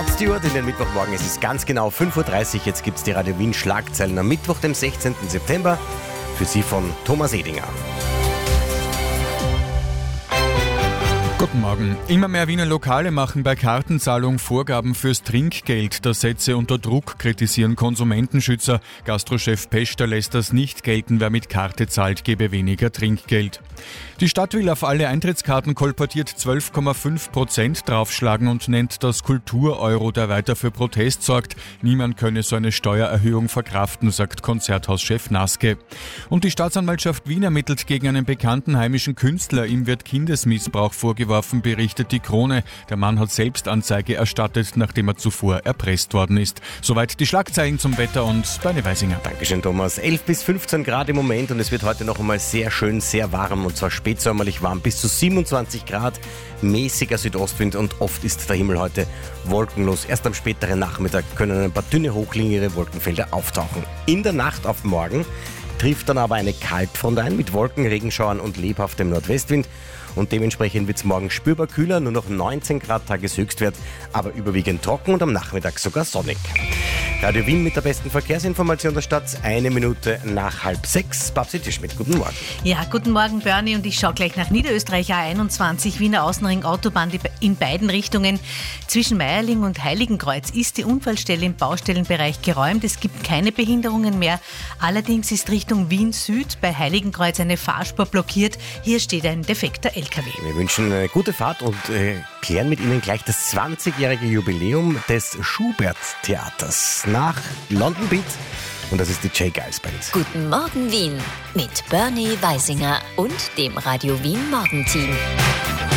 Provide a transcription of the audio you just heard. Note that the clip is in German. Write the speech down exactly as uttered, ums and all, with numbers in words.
Rod Stewart in den Mittwochmorgen. Es ist ganz genau fünf Uhr dreißig. Jetzt gibt es die Radio Wien Schlagzeilen am Mittwoch, dem sechzehnten September. Für Sie von Thomas Edinger. Guten Morgen. Immer mehr Wiener Lokale machen bei Kartenzahlung Vorgaben fürs Trinkgeld. Das setze unter Druck, kritisieren Konsumentenschützer. Gastrochef Peschter lässt das nicht gelten. Wer mit Karte zahlt, gebe weniger Trinkgeld. Die Stadt will auf alle Eintrittskarten kolportiert zwölf Komma fünf Prozent draufschlagen und nennt das Kultur-Euro, der weiter für Protest sorgt. Niemand könne so eine Steuererhöhung verkraften, sagt Konzerthauschef Naske. Und die Staatsanwaltschaft Wien ermittelt gegen einen bekannten heimischen Künstler. Ihm wird Kindesmissbrauch vorgeworfen, berichtet die Krone. Der Mann hat selbst Anzeige erstattet, nachdem er zuvor erpresst worden ist. Soweit die Schlagzeilen zum Wetter und Bernie Weisinger. Dankeschön, Thomas. elf bis fünfzehn Grad im Moment und es wird heute noch einmal sehr schön, sehr warm und zwar spätsommerlich warm. Bis zu siebenundzwanzig Grad, mäßiger Südostwind und oft ist der Himmel heute wolkenlos. Erst am späteren Nachmittag können ein paar dünne, hochliegende Wolkenfelder auftauchen. In der Nacht auf morgen trifft dann aber eine Kaltfront ein mit Wolken, Regenschauern und lebhaftem Nordwestwind. Und dementsprechend wird es morgen spürbar kühler, nur noch neunzehn Grad Tageshöchstwert, aber überwiegend trocken und am Nachmittag sogar sonnig. Radio Wien mit der besten Verkehrsinformation der Stadt, eine Minute nach halb sechs. Babsi Tischmidt, guten Morgen. Ja, guten Morgen Bernie und ich schaue gleich nach Niederösterreich A einundzwanzig, Wiener Außenring Autobahn in beiden Richtungen. Zwischen Meierling und Heiligenkreuz ist die Unfallstelle im Baustellenbereich geräumt. Es gibt keine Behinderungen mehr. Allerdings ist Richtung Wien Süd bei Heiligenkreuz eine Fahrspur blockiert. Hier steht ein defekter L K W. Wir wünschen eine gute Fahrt und äh, klären mit Ihnen gleich das zwanzigjährige Jubiläum des Schubert-Theaters nach London Beat. Und das ist die J. Geils Band. Guten Morgen Wien mit Bernie Weisinger und dem Radio Wien Morgenteam.